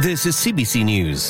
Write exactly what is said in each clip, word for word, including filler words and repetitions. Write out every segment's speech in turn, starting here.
This is C B C News.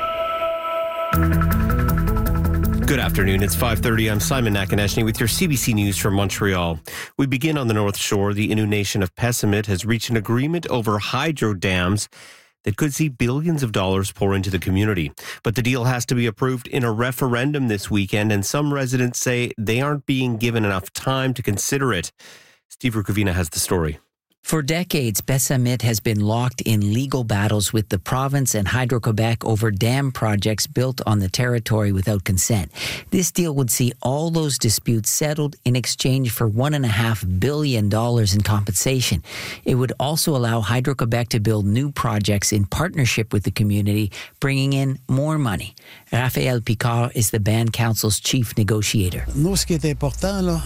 Good afternoon. It's five thirty. I'm Simon Nakaneshny with your C B C News from Montreal. We begin on the North Shore. The Innu Nation of Pessamit has reached an agreement over hydro dams that could see billions of dollars pour into the community. But the deal has to be approved in a referendum this weekend, and some residents say they aren't being given enough time to consider it. Steve Rukavina has the story. For decades, Pessamit has been locked in legal battles with the province and Hydro-Quebec over dam projects built on the territory without consent. This deal would see all those disputes settled in exchange for one point five billion dollars in compensation. It would also allow Hydro-Quebec to build new projects in partnership with the community, bringing in more money. Raphaël Picard is the Band Council's chief negotiator. Nous, ce qui est important, là,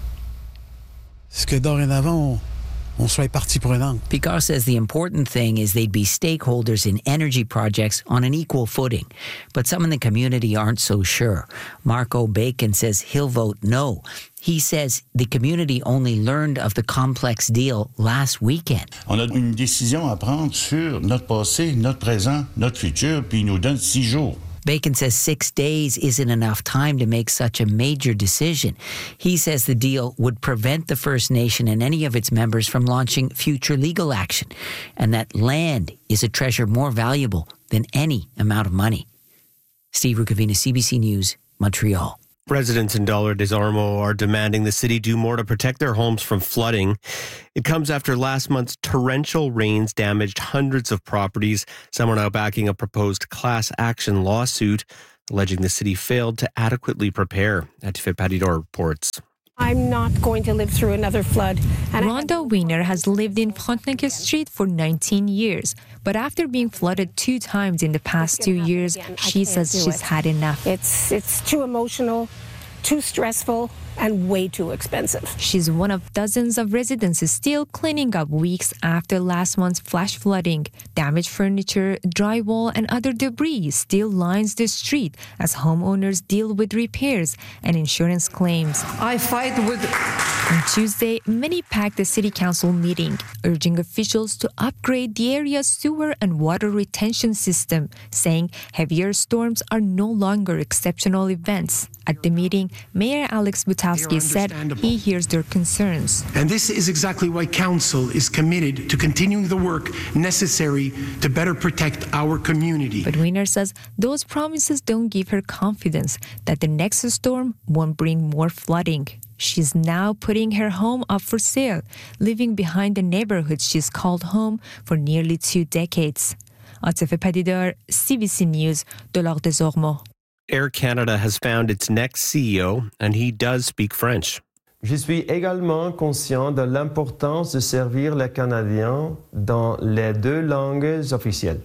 c'est que dorénavant, on soit partie prenante. Picard says the important thing is they'd be stakeholders in energy projects on an equal footing. But some in the community aren't so sure. Marco Bacon says he'll vote no. He says the community only learned of the complex deal last weekend. On a une décision à prendre sur notre passé, notre présent, notre futur, puis il nous donne six jours. Bacon says six days isn't enough time to make such a major decision. He says the deal would prevent the First Nation and any of its members from launching future legal action, and that land is a treasure more valuable than any amount of money. Steve Rukavina, C B C News, Montreal. Residents in Dollar des Ormeaux are demanding the city do more to protect their homes from flooding. It comes after last month's torrential rains damaged hundreds of properties. Some are now backing a proposed class action lawsuit, alleging the city failed to adequately prepare. Atifet Padidor reports. I'm not going to live through another flood. And Rhonda Wiener has lived in Frontenac Street for nineteen years. But after being flooded two times in the past two years, she says she's had enough. It's, it's too emotional, too stressful, and way too expensive. She's one of dozens of residents still cleaning up weeks after last month's flash flooding. Damaged furniture, drywall, and other debris still lines the street as homeowners deal with repairs and insurance claims. I fight with... On Tuesday, many packed the city council meeting, urging officials to upgrade the area's sewer and water retention system, saying heavier storms are no longer exceptional events. At the meeting, Mayor Alex Butowski said he hears their concerns. And this is exactly why Council is committed to continuing the work necessary to better protect our community. But Wiener says those promises don't give her confidence that the next storm won't bring more flooding. She's now putting her home up for sale, leaving behind the neighborhood she's called home for nearly two decades. Atifet Padidor, C B C News, Dollar des Ormeaux. Air Canada has found its next C E O, and he does speak French. Je suis également conscient de l'importance de servir les Canadiens dans les deux langues officielles.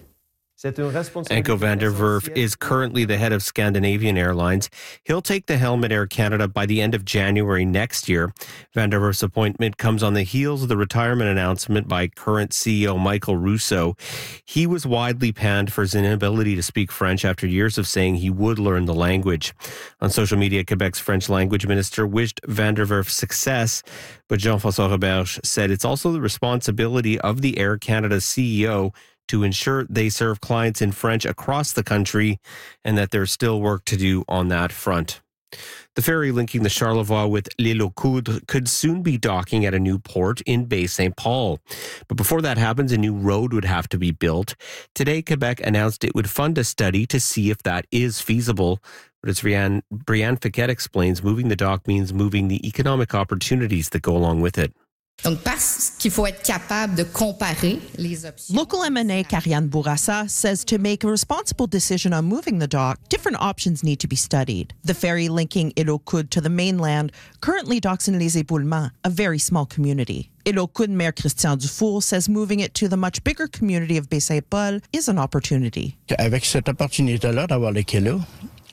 Anko van der Werf is currently the head of Scandinavian Airlines. He'll take the helm at Air Canada by the end of January next year. Van der Werf's appointment comes on the heels of the retirement announcement by current C E O Michael Rousseau. He was widely panned for his inability to speak French after years of saying he would learn the language. On social media, Quebec's French language minister wished Van der Werf success, but Jean-François Roberge said it's also the responsibility of the Air Canada C E O to ensure they serve clients in French across the country and that there's still work to do on that front. The ferry linking the Charlevoix with L'Île aux Coudres could soon be docking at a new port in Bay Saint Paul. But before that happens, a new road would have to be built. Today, Quebec announced it would fund a study to see if that is feasible. But as Brianne, Brianne Fiquet explains, moving the dock means moving the economic opportunities that go along with it. Donc, parce qu'il faut être capable de comparer les options. Local M N A Karianne Bourassa says to make a responsible decision on moving the dock, different options need to be studied. The ferry linking Île aux Coudres to the mainland currently docks in Les Éboulements, a very small community. Île aux Coudres Mayor Christian Dufour says moving it to the much bigger community of Baie-Saint-Paul is an opportunity. Avec cette opportunité-là d'avoir les kilos,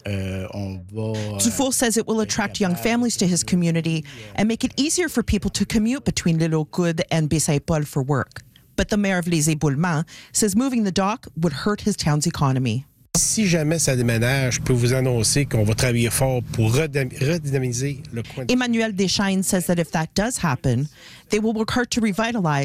Dufour says it will attract young families to his community and make it easier for people to commute between L'Île aux Coudres and Baie-Saint-Paul for work. But the mayor of Les Éboulements says moving the dock would hurt his town's economy. Si jamais ça déménage, je peux vous annoncer qu'on va travailler fort pour redynamiser le coin. Emmanuel Deschaines says that if that does happen, they will work hard to revitalize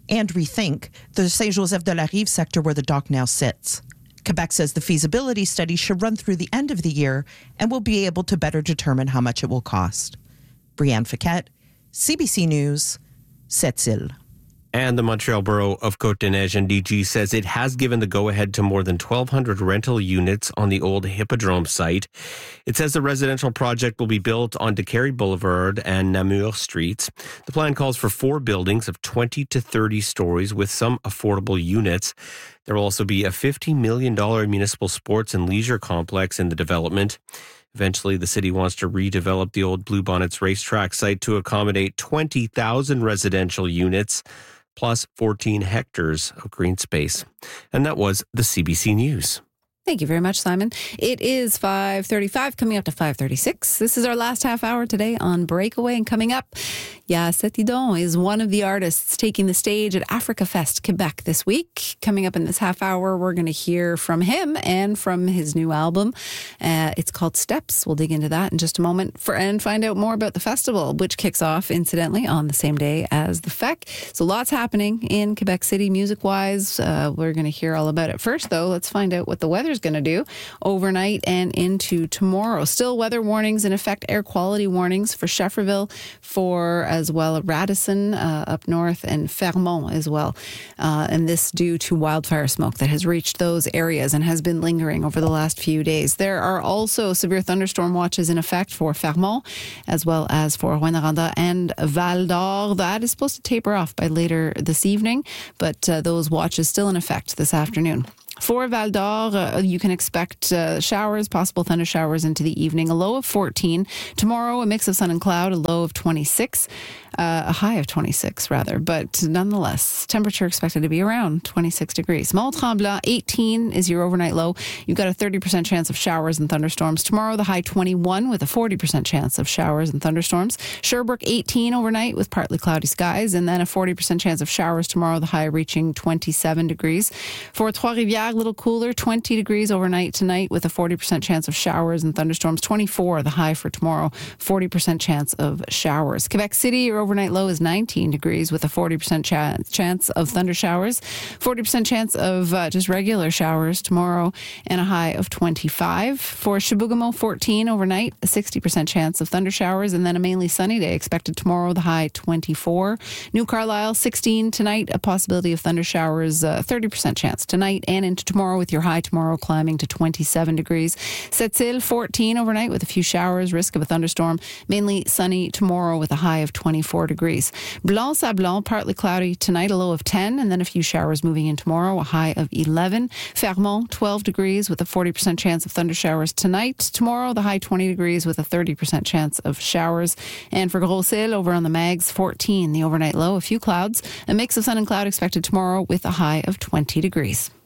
and rethink the Saint-Joseph-de-la-Rive sector where the dock now sits. Quebec says the feasibility study should run through the end of the year and will be able to better determine how much it will cost. Brianne Fiquette, C B C News, Sept-Îles. And the Montreal Borough of Côte-des-Neiges N D G says it has given the go-ahead to more than twelve hundred rental units on the old Hippodrome site. It says the residential project will be built on DeCarry Boulevard and Namur Streets. The plan calls for four buildings of twenty to thirty stories with some affordable units. There will also be a fifty million dollars municipal sports and leisure complex in the development. Eventually, the city wants to redevelop the old Bluebonnets racetrack site to accommodate twenty thousand residential units, plus fourteen hectares of green space. And that was the C B C News. Thank you very much, Simon. It is five thirty-five, coming up to five thirty-six. This is our last half hour today on Breakaway. And coming up, Yacet Idon is one of the artists taking the stage at Africa Fest Quebec this week. Coming up in this half hour, we're going to hear from him and from his new album. Uh, it's called Steps. We'll dig into that in just a moment for and find out more about the festival, which kicks off, incidentally, on the same day as the F E C. So lots happening in Quebec City music-wise. Uh, we're going to hear all about it. First, though, let's find out what the weather is going to do overnight and into tomorrow. Still weather warnings in effect, air quality warnings for Schefferville, for as well Radisson uh, up north, and Fermont as well. Uh, and this due to wildfire smoke that has reached those areas and has been lingering over the last few days. There are also severe thunderstorm watches in effect for Fermont as well as for Rouyn-Noranda and Val d'Or. That is supposed to taper off by later this evening, but uh, those watches still in effect this afternoon. For Val d'Or, uh, you can expect uh, showers, possible thunder showers into the evening, a low of fourteen. Tomorrow, a mix of sun and cloud, a low of twenty-six, uh, a high of twenty-six, rather. But nonetheless, temperature expected to be around twenty-six degrees. Mont-Tremblant, eighteen is your overnight low. You've got a thirty percent chance of showers and thunderstorms. Tomorrow, the high twenty-one with a forty percent chance of showers and thunderstorms. Sherbrooke, eighteen overnight with partly cloudy skies, and then a forty percent chance of showers tomorrow, the high reaching twenty-seven degrees. For Trois-Rivières, a little cooler, twenty degrees overnight tonight with a forty percent chance of showers and thunderstorms. twenty-four the high for tomorrow, forty percent chance of showers. Quebec City, your overnight low is nineteen degrees with a forty percent chance, chance of thunder showers, forty percent chance of uh, just regular showers tomorrow, and a high of twenty-five. For Chibougamau, fourteen overnight, a sixty percent chance of thunder showers, and then a mainly sunny day expected tomorrow, the high twenty-four. New Carlisle, sixteen tonight, a possibility of thunder showers, uh, thirty percent chance tonight and into tomorrow, with your high tomorrow climbing to twenty-seven degrees. Sept-Îles, fourteen overnight with a few showers, risk of a thunderstorm, mainly sunny tomorrow with a high of twenty-four degrees. Blanc-Sablon, partly cloudy tonight, a low of ten, and then a few showers moving in tomorrow, a high of eleven. Fermont, twelve degrees with a forty percent chance of thunder showers tonight. Tomorrow, the high twenty degrees with a thirty percent chance of showers. And for Gros-Isle, over on the Mags, fourteen, the overnight low, a few clouds, a mix of sun and cloud expected tomorrow with a high of twenty degrees.